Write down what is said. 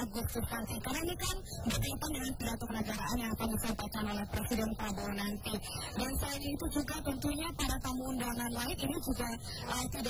Agustus nanti. Karena ini kan berkaitan dengan pidato kenegaraan yang akan disampaikan oleh Presiden Prabowo nanti. Dan selain itu juga tentunya para tamu undangan lain ini juga tidak